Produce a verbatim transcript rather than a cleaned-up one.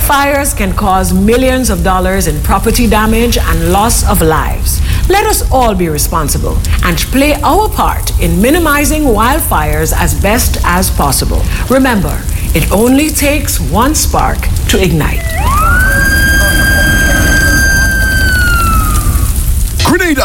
Fires can cause millions of dollars in property damage and loss of lives. Let us all be responsible and play our part in minimizing wildfires as best as possible. Remember, it only takes one spark to ignite. Grenada